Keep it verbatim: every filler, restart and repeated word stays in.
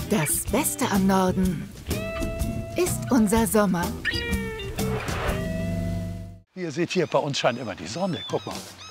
Das Beste am Norden ist unser Sommer. Wie ihr seht, hier bei uns scheint immer die Sonne. Guck mal.